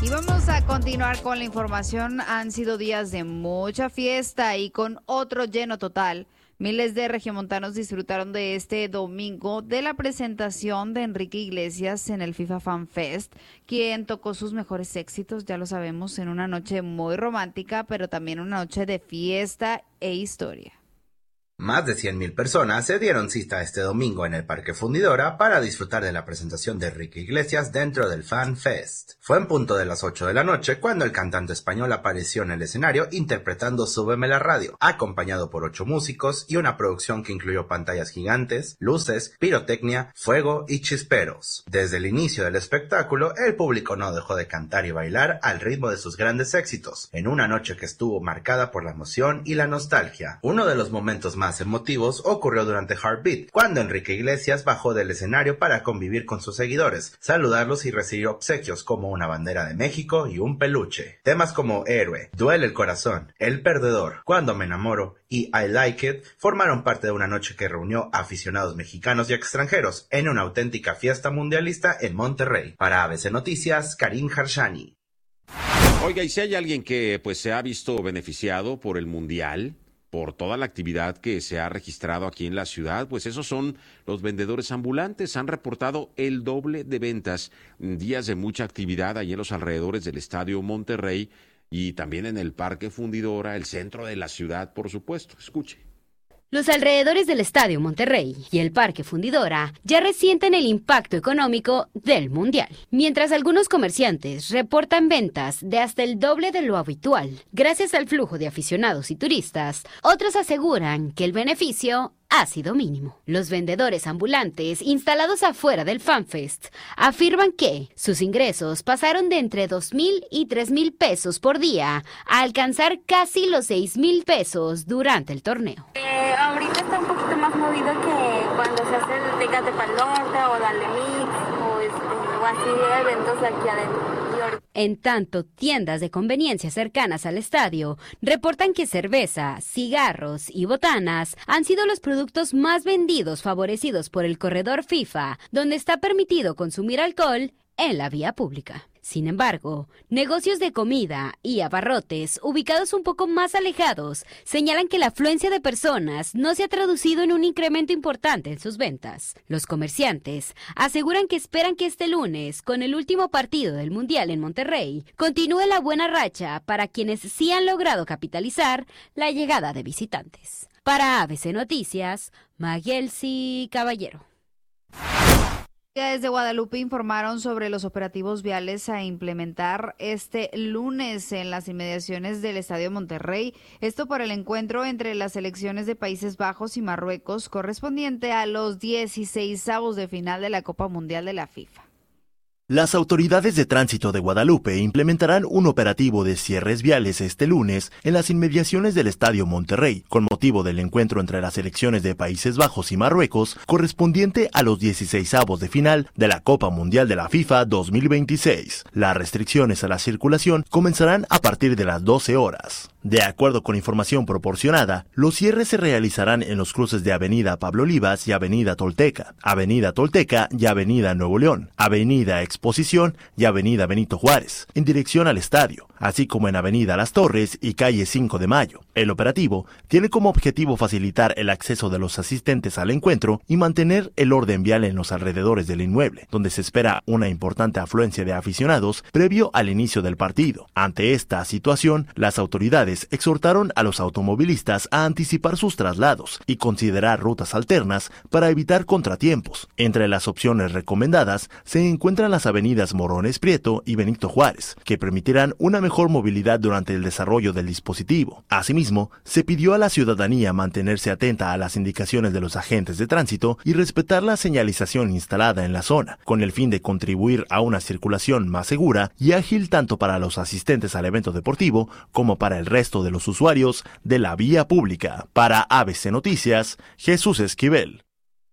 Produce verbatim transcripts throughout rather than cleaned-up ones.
Y vamos a continuar con la información. Han sido días de mucha fiesta y con otro lleno total. Miles de regiomontanos disfrutaron de este domingo de la presentación de Enrique Iglesias en el FIFA Fan Fest, quien tocó sus mejores éxitos, ya lo sabemos, en una noche muy romántica, pero también una noche de fiesta e historia. Más de cien mil personas se dieron cita este domingo en el Parque Fundidora para disfrutar de la presentación de Enrique Iglesias dentro del Fan Fest. Fue en punto de las ocho de la noche cuando el cantante español apareció en el escenario interpretando Súbeme la radio, acompañado por ocho músicos y una producción que incluyó pantallas gigantes, luces, pirotecnia, fuego y chisperos. Desde el inicio del espectáculo, el público no dejó de cantar y bailar al ritmo de sus grandes éxitos, en una noche que estuvo marcada por la emoción y la nostalgia. Uno de los momentos más emotivos ocurrió durante Heartbeat, cuando Enrique Iglesias bajó del escenario para convivir con sus seguidores, saludarlos y recibir obsequios como una bandera de México y un peluche. Temas como Héroe, Duele el corazón, El perdedor, Cuando me enamoro y I Like It formaron parte de una noche que reunió a aficionados mexicanos y extranjeros en una auténtica fiesta mundialista en Monterrey. Para A B C Noticias, Karim Harshani. Oiga, y si hay alguien que pues se ha visto beneficiado por el Mundial, por toda la actividad que se ha registrado aquí en la ciudad, pues esos son los vendedores ambulantes. Han reportado el doble de ventas, días de mucha actividad allí en los alrededores del Estadio Monterrey y también en el Parque Fundidora, el centro de la ciudad, por supuesto. Escuche. Los alrededores del Estadio Monterrey y el Parque Fundidora ya resienten el impacto económico del Mundial, mientras algunos comerciantes reportan ventas de hasta el doble de lo habitual. Gracias al flujo de aficionados y turistas, otros aseguran que el beneficio ha sido mínimo. Los vendedores ambulantes instalados afuera del FanFest afirman que sus ingresos pasaron de entre dos mil y tres mil pesos por día a alcanzar casi los seis mil pesos durante el torneo. Eh, ahorita está un poquito más movido que cuando se hace el Tecate Pal Norte o Dale Mix o, este, o así de eventos de aquí adentro. En tanto, tiendas de conveniencia cercanas al estadio reportan que cerveza, cigarros y botanas han sido los productos más vendidos favorecidos por el corredor FIFA, donde está permitido consumir alcohol en la vía pública. Sin embargo, negocios de comida y abarrotes ubicados un poco más alejados señalan que la afluencia de personas no se ha traducido en un incremento importante en sus ventas. Los comerciantes aseguran que esperan que este lunes, con el último partido del Mundial en Monterrey, continúe la buena racha para quienes sí han logrado capitalizar la llegada de visitantes. Para A B C Noticias, Magielsi Caballero. Desde Guadalupe informaron sobre los operativos viales a implementar este lunes en las inmediaciones del Estadio Monterrey. Esto por el encuentro entre las selecciones de Países Bajos y Marruecos correspondiente a los dieciseisavos de final de la Copa Mundial de la FIFA. Las autoridades de tránsito de Guadalupe implementarán un operativo de cierres viales este lunes en las inmediaciones del Estadio Monterrey, con motivo del encuentro entre las selecciones de Países Bajos y Marruecos, correspondiente a los dieciseisavos de final de la Copa Mundial de la FIFA dos mil veintiséis. Las restricciones a la circulación comenzarán a partir de las doce horas. De acuerdo con información proporcionada, los cierres se realizarán en los cruces de Avenida Pablo Olivas y Avenida Tolteca, Avenida Tolteca y Avenida Nuevo León, Avenida Exposición y Avenida Benito Juárez, en dirección al estadio, así como en Avenida Las Torres y Calle cinco de Mayo. El operativo tiene como objetivo facilitar el acceso de los asistentes al encuentro y mantener el orden vial en los alrededores del inmueble, donde se espera una importante afluencia de aficionados previo al inicio del partido. Ante esta situación, las autoridades exhortaron a los automovilistas a anticipar sus traslados y considerar rutas alternas para evitar contratiempos. Entre las opciones recomendadas se encuentran las avenidas Morones Prieto y Benito Juárez, que permitirán una mejor movilidad durante el desarrollo del dispositivo. Asimismo, se pidió a la ciudadanía mantenerse atenta a las indicaciones de los agentes de tránsito y respetar la señalización instalada en la zona, con el fin de contribuir a una circulación más segura y ágil tanto para los asistentes al evento deportivo como para el resto de los usuarios de la vía pública. Para A B C Noticias, Jesús Esquivel.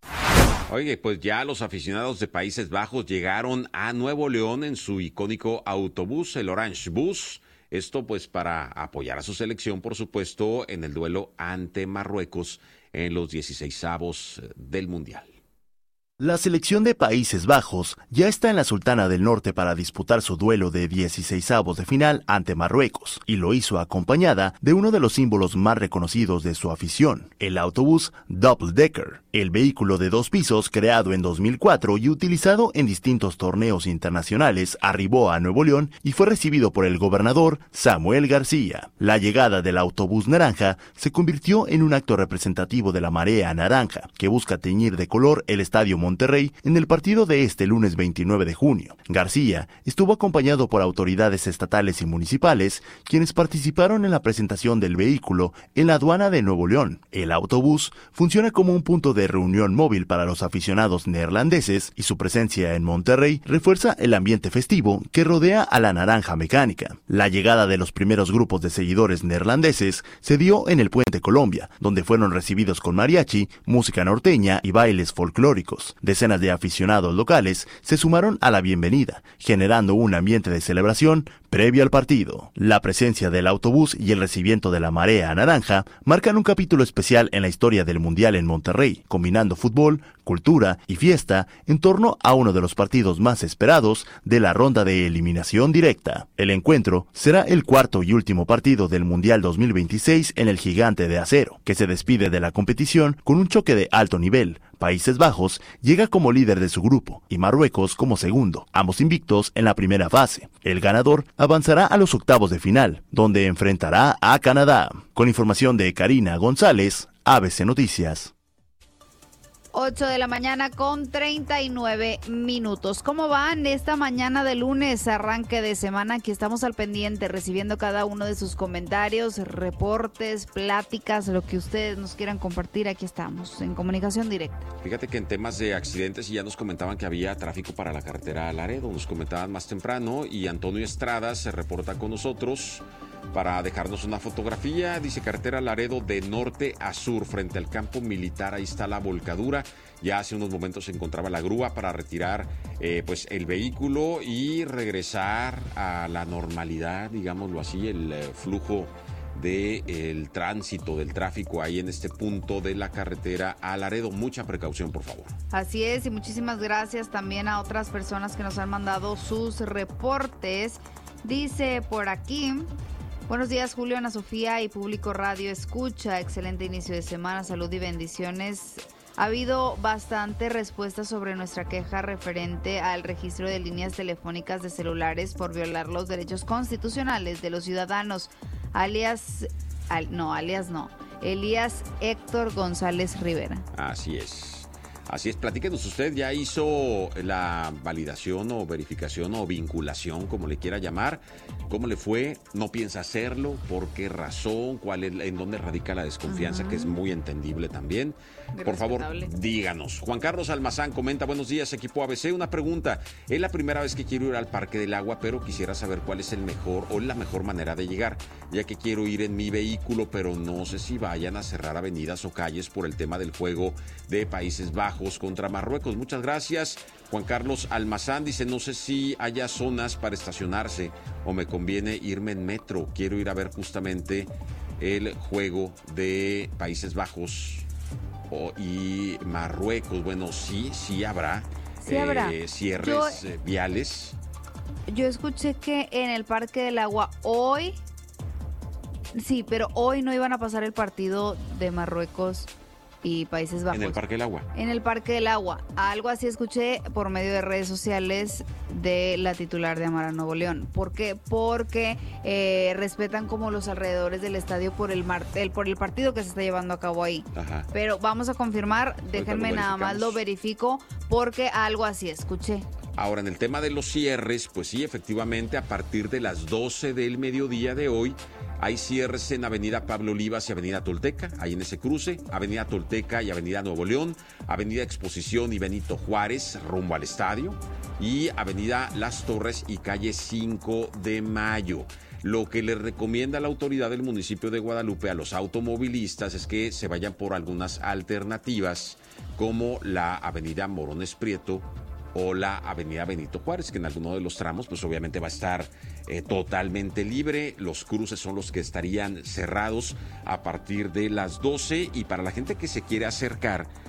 Oye, pues ya los aficionados de Países Bajos llegaron a Nuevo León en su icónico autobús, el Orange Bus. Esto pues para apoyar a su selección, por supuesto, en el duelo ante Marruecos en los dieciseisavos del Mundial. La selección de Países Bajos ya está en la Sultana del Norte para disputar su duelo de dieciseisavos de final ante Marruecos, y lo hizo acompañada de uno de los símbolos más reconocidos de su afición, el autobús Double Decker, el vehículo de dos pisos creado en dos mil cuatro y utilizado en distintos torneos internacionales, arribó a Nuevo León y fue recibido por el gobernador Samuel García. La llegada del autobús naranja se convirtió en un acto representativo de la Marea Naranja, que busca teñir de color el Estadio Monterrey en el partido de este lunes veintinueve de junio. García estuvo acompañado por autoridades estatales y municipales, quienes participaron en la presentación del vehículo en la aduana de Nuevo León. El autobús funciona como un punto de reunión móvil para los aficionados neerlandeses y su presencia en Monterrey refuerza el ambiente festivo que rodea a la naranja mecánica. La llegada de los primeros grupos de seguidores neerlandeses se dio en el Puente Colombia, donde fueron recibidos con mariachi, música norteña y bailes folclóricos. Decenas de aficionados locales se sumaron a la bienvenida, generando un ambiente de celebración previo al partido. La presencia del autobús y el recibimiento de la Marea Naranja marcan un capítulo especial en la historia del Mundial en Monterrey, combinando fútbol, cultura y fiesta en torno a uno de los partidos más esperados de la ronda de eliminación directa. El encuentro será el cuarto y último partido del Mundial dos mil veintiséis en el Gigante de Acero, que se despide de la competición con un choque de alto nivel. Países Bajos llega como líder de su grupo y Marruecos como segundo, ambos invictos en la primera fase. El ganador avanzará a los octavos de final, donde enfrentará a Canadá. Con información de Karina González, A B C Noticias. ocho de la mañana con treinta y nueve minutos. ¿Cómo van esta mañana de lunes, arranque de semana? Aquí estamos al pendiente, recibiendo cada uno de sus comentarios, reportes, pláticas, lo que ustedes nos quieran compartir. Aquí estamos, en comunicación directa. Fíjate que en temas de accidentes, y ya nos comentaban que había tráfico para la carretera Laredo, nos comentaban más temprano, y Antonio Estrada se reporta con nosotros para dejarnos una fotografía. Dice: carretera Laredo de norte a sur, frente al campo militar, ahí está la volcadura. Ya hace unos momentos se encontraba la grúa para retirar eh, pues el vehículo y regresar a la normalidad, digámoslo así, el eh, flujo del tránsito, del tráfico ahí en este punto de la carretera a Laredo. Mucha precaución, por favor. Así es, y muchísimas gracias también a otras personas que nos han mandado sus reportes. Dice por aquí: buenos días, Julio, Ana Sofía y público radio escucha. Excelente inicio de semana, salud y bendiciones. Ha habido bastante respuesta sobre nuestra queja referente al registro de líneas telefónicas de celulares por violar los derechos constitucionales de los ciudadanos. Alias, al, no, alias no, Elías Héctor González Rivera. Así es. Así es, platíquenos, usted ya hizo la validación o verificación o vinculación, como le quiera llamar. ¿Cómo le fue? ¿No piensa hacerlo? ¿Por qué razón? ¿Cuál es, en dónde radica la desconfianza? Uh-huh. Que es muy entendible también. Por favor, díganos. Juan Carlos Almazán comenta: buenos días, equipo A B C. Una pregunta. Es la primera vez que quiero ir al Parque del Agua, pero quisiera saber cuál es el mejor o la mejor manera de llegar, ya que quiero ir en mi vehículo, pero no sé si vayan a cerrar avenidas o calles por el tema del juego de Países Bajos contra Marruecos. Muchas gracias. Juan Carlos Almazán dice: no sé si haya zonas para estacionarse o me conviene irme en metro. Quiero ir a ver justamente el juego de Países Bajos oh, y Marruecos. Bueno, sí, sí habrá, sí eh, habrá. cierres yo, eh, viales. Yo escuché que en el Parque del Agua hoy, sí, pero hoy no iban a pasar el partido de Marruecos y Países Bajos. En el Parque del Agua. En el Parque del Agua. Algo así escuché por medio de redes sociales de la titular de Amara Nuevo León. ¿Por qué? Porque eh, respetan como los alrededores del estadio por el, mar, el por el partido que se está llevando a cabo ahí. Ajá. Pero vamos a confirmar, déjenme nada más lo verifico, porque algo así escuché. Ahora, en el tema de los cierres, pues sí, efectivamente, a partir de las doce del mediodía de hoy, hay cierres en Avenida Pablo Olivas y Avenida Tolteca, ahí en ese cruce, Avenida Tolteca y Avenida Nuevo León, Avenida Exposición y Benito Juárez, rumbo al estadio, y Avenida Las Torres y calle cinco de mayo. Lo que le recomienda la autoridad del municipio de Guadalupe a los automovilistas es que se vayan por algunas alternativas, como la Avenida Morones Prieto o la Avenida Benito Juárez, que en alguno de los tramos pues obviamente va a estar eh, totalmente libre. Los cruces son los que estarían cerrados a partir de las doce, y para la gente que se quiere acercar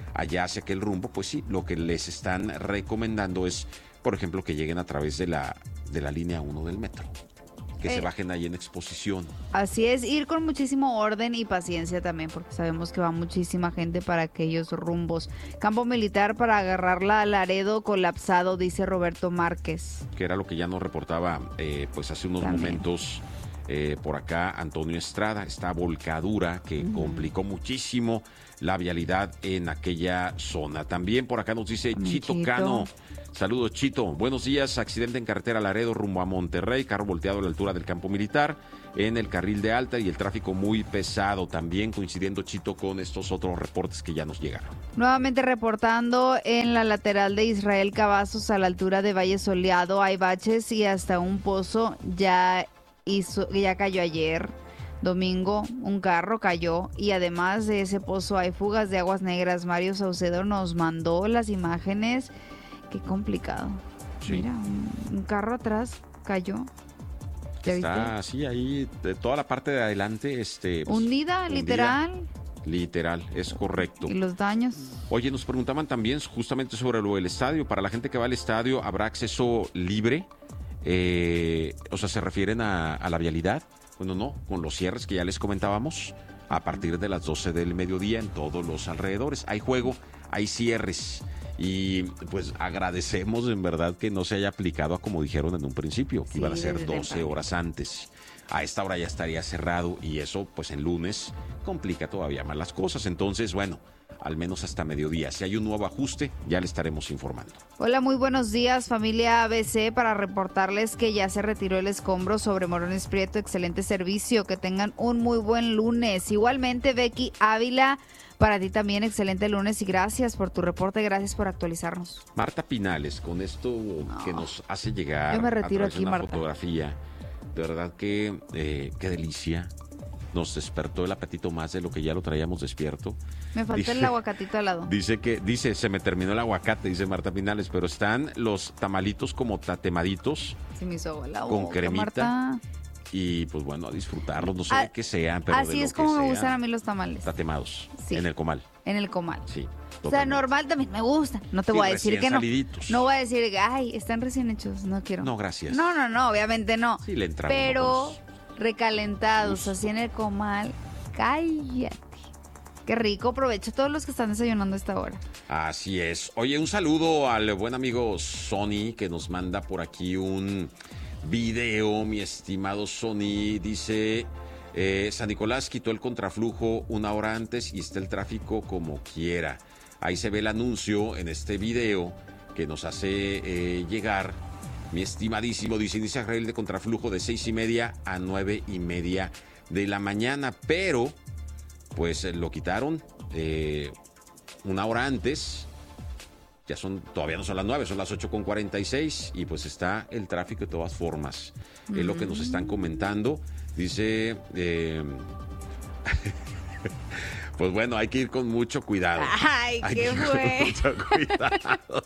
allá hacia aquel rumbo, pues sí, lo que les están recomendando es, por ejemplo, que lleguen a través de la, de la línea uno del metro. Que eh, se bajen ahí en Exposición. Así es, ir con muchísimo orden y paciencia también, porque sabemos que va muchísima gente para aquellos rumbos. Campo militar para agarrarla a Laredo colapsado, dice Roberto Márquez. Que era lo que ya nos reportaba eh, pues hace unos también. momentos eh, por acá Antonio Estrada, esta volcadura que uh-huh. complicó muchísimo la vialidad en aquella zona. También por acá nos dice Chito, Chito Cano. Saludos, Chito. Buenos días. Accidente en carretera Laredo rumbo a Monterrey. Carro volteado a la altura del campo militar en el carril de alta y el tráfico muy pesado. También coincidiendo, Chito, con estos otros reportes que ya nos llegaron. Nuevamente reportando en la lateral de Israel Cavazos a la altura de Valle Soleado. Hay baches y hasta un pozo ya, hizo, ya cayó ayer. Domingo, un carro cayó y además de ese pozo hay fugas de aguas negras. Mario Saucedo nos mandó las imágenes. Qué complicado. Sí. Mira, un, un carro atrás cayó. ¿Ya Está así ahí, de toda la parte de adelante. Este, pues, hundida, hundida, literal. Literal, es correcto. ¿Y los daños? Oye, nos preguntaban también justamente sobre lo del estadio. Para la gente que va al estadio, ¿habrá acceso libre? Eh, o sea, ¿se refieren a, a la vialidad? Bueno, no, con los cierres que ya les comentábamos, a partir de las doce del mediodía en todos los alrededores. Hay juego, hay cierres. Y pues agradecemos en verdad que no se haya aplicado a como dijeron en un principio, que sí, iban a ser doce horas antes. A esta hora ya estaría cerrado y eso pues en lunes complica todavía más las cosas. Entonces, bueno, al menos hasta mediodía. Si hay un nuevo ajuste, ya le estaremos informando. Hola, muy buenos días, familia A B C, para reportarles que ya se retiró el escombro sobre Morones Prieto. Excelente servicio, que tengan un muy buen lunes. Igualmente, Becky Ávila, para ti también, excelente lunes y gracias por tu reporte, gracias por actualizarnos. Marta Pinales, con esto no. que nos hace llegar Yo me retiro a través aquí, de una Marta. fotografía, de verdad que eh, qué delicia. Nos despertó el apetito más de lo que ya lo traíamos despierto. Me falta dice, el aguacatito al lado. Dice que, dice, se me terminó el aguacate, dice Marta Pinales, pero están los tamalitos como tatemaditos. Se me hizo la boca, con cremita. Marta. Y pues bueno, a disfrutarlos, no sé a, de qué sean, pero así de lo es como que me sean, gustan a mí los tamales. Tatemados, sí. en el comal. En el comal. Sí. Totalmente. O sea, normal también me gusta. No te sí, voy a decir que no. Saliditos. No voy a decir, ay, están recién hechos, no quiero. No, gracias. No, no, no, obviamente no. Sí, le entramos. Pero recalentados, Uf. así en el comal, cállate. Qué rico, aprovecho todos los que están desayunando a esta hora. Así es. Oye, un saludo al buen amigo Sony que nos manda por aquí un video, mi estimado Sony. Dice, eh, San Nicolás quitó el contraflujo una hora antes y está el tráfico como quiera. Ahí se ve el anuncio en este video que nos hace eh, llegar mi estimadísimo. Dice, inicia carril de contraflujo de seis y media a nueve y media de la mañana, pero pues lo quitaron eh, una hora antes. Ya son, todavía no son las nueve, son las ocho con cuarenta y seis y pues está el tráfico de todas formas. Es mm. lo que nos están comentando. Dice, eh, pues bueno, hay que ir con mucho cuidado. Ay, hay qué bueno. Mucho cuidado.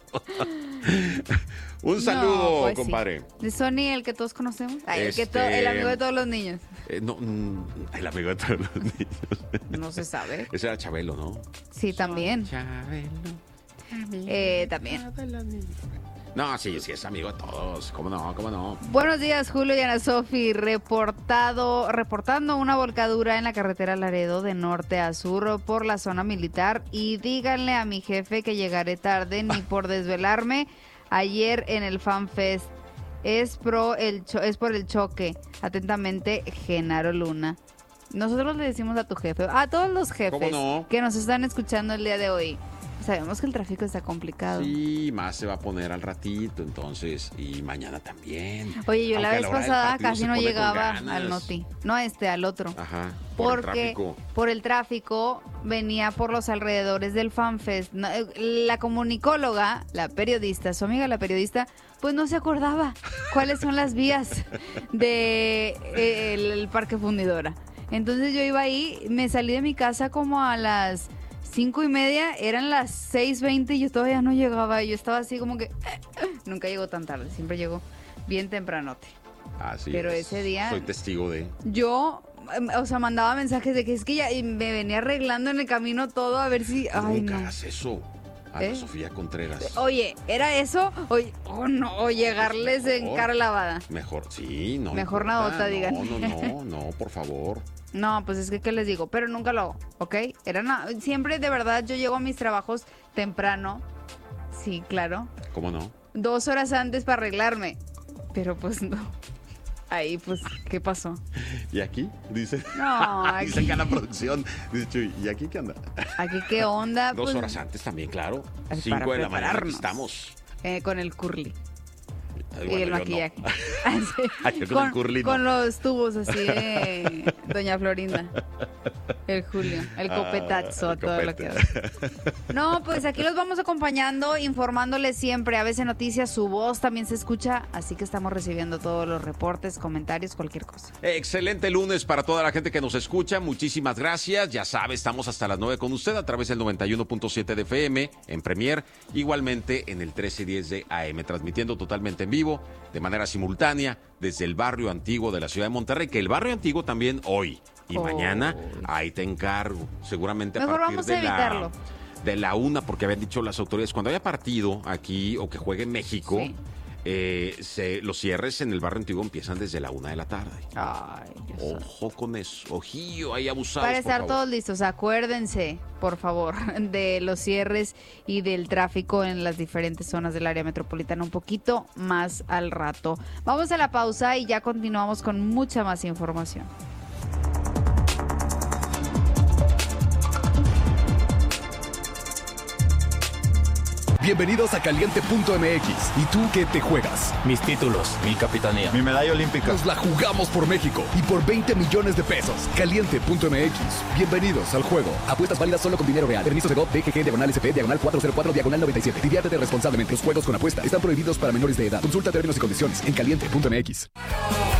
Un saludo, no, pues compadre. Sí. De Sony, el que todos conocemos. Ay, este, el, que to- el amigo de todos los niños. Eh, no, el amigo de todos los niños. No se sabe. Ese era Chabelo, ¿no? Sí, también. Chabelo. Eh, también. No, sí, sí, es amigo de todos. ¿Cómo no? ¿Cómo no? Buenos días, Julio y Ana Sofi. Reportado, reportando una volcadura en la carretera Laredo de norte a sur por la zona militar. Y díganle a mi jefe que llegaré tarde ni por desvelarme ayer en el Fan Fest. Es, pro el cho- es por el choque. Atentamente, Genaro Luna. Nosotros le decimos a tu jefe, a todos los jefes no? que nos están escuchando el día de hoy. Sabemos que el tráfico está complicado. Sí, más se va a poner al ratito, entonces, y mañana también. Oye, yo Aunque la vez pasada casi no llegaba al Noti. No a este, al otro. Ajá. Por porque el tráfico. por el tráfico venía por los alrededores del FanFest. No, la comunicóloga, la periodista, su amiga la periodista, pues no se acordaba cuáles son las vías de eh, el, el Parque Fundidora. Entonces yo iba ahí, me salí de mi casa como a las cinco y media, eran las seis veinte y yo todavía no llegaba. Yo estaba así como que nunca llego tan tarde, siempre llego bien tempranote. Así Pero es. ese día soy testigo de. Yo o sea, mandaba mensajes de que es que ya y me venía arreglando en el camino todo a ver si... Ay, Nunca no. hagas eso. Ana ¿Eh? Sofía Contreras. Oye, ¿era eso? Oye, oh no, o llegarles en favor. cara lavada. Mejor, sí, no. Mejor importa. nota, digan. No, no, no, no, por favor. No, pues es que, ¿qué les digo? Pero nunca lo hago, ¿ok? Era na- Siempre, de verdad, yo llego a mis trabajos temprano. Sí, claro. ¿Cómo no? Dos horas antes para arreglarme. Pero pues no. Ahí, pues, ¿qué pasó? ¿Y aquí? Dice. No, aquí- Dice acá la producción. Dice Chuy, ¿y aquí qué anda? Aquí, ¿qué onda? Dos Pues, horas antes también, claro. Ay, Cinco para de la mañana aquí prepararnos. estamos. eh, con el curly. Ay, Y bueno, el yo maquillaje. no. Ah, sí. Ay, yo con con, el curly no. con los tubos así de Doña Florinda. El Julio. El Ah, copetazo, el todo lo que copete. da. No, pues aquí los vamos acompañando, informándoles siempre. A veces Noticias, su voz también se escucha. Así que estamos recibiendo todos los reportes, comentarios, cualquier cosa. Excelente lunes para toda la gente que nos escucha. Muchísimas gracias. Ya sabe, estamos hasta las nueve con usted a través del noventa y uno punto siete de F M en Premier. Igualmente en el trece diez de A M, transmitiendo totalmente en vivo, de manera simultánea, desde el barrio antiguo de la ciudad de Monterrey. Que el barrio antiguo también hoy y Oh. mañana, ahí te encargo. Seguramente a Mejor partir vamos de a evitarlo. la, de la una, porque habían dicho las autoridades, cuando haya partido aquí o que juegue México, Sí. eh, se, los cierres en el barrio antiguo empiezan desde la una de la tarde. Ay, Dios santo. Ojo con eso, ojillo, ahí abusados. Para por estar favor. todos listos, acuérdense, por favor, de los cierres y del tráfico en las diferentes zonas del área metropolitana un poquito más al rato. Vamos a la pausa y ya continuamos con mucha más información. Bienvenidos a Caliente punto M X. ¿Y tú qué te juegas? Mis títulos, mi capitanía, mi medalla olímpica. Nos la jugamos por México y por veinte millones de pesos. Caliente punto M X. Bienvenidos al juego. Apuestas válidas solo con dinero real. Permiso de G O V, D G G, diagonal S P, diagonal cuatro cero cuatro, diagonal noventa y siete. Diviértete responsablemente. Los juegos con apuesta están prohibidos para menores de edad. Consulta términos y condiciones en Caliente punto M X.